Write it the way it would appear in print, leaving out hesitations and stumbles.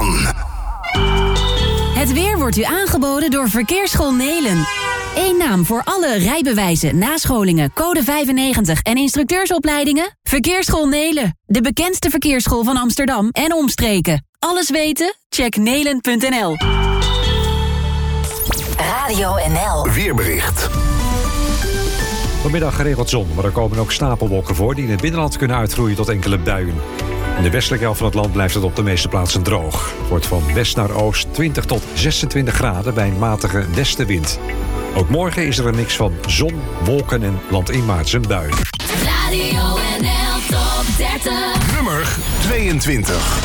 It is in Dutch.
aan. Het weer wordt u aangeboden door Verkeersschool Nelen. Eén naam voor alle rijbewijzen, nascholingen, code 95 en instructeursopleidingen? Verkeersschool Nelen, de bekendste verkeersschool van Amsterdam en omstreken. Alles weten? Check nelen.nl. Radio NL. Weerbericht. Vanmiddag geregeld zon, maar er komen ook stapelwolken voor die in het binnenland kunnen uitgroeien tot enkele buien. In de westelijke helft van het land blijft het op de meeste plaatsen droog. Het wordt van west naar oost 20 tot 26 graden bij een matige westenwind. Ook morgen is er een mix van zon, wolken en landinwaarts een bui. Radio NL Top 30. Nummer 22.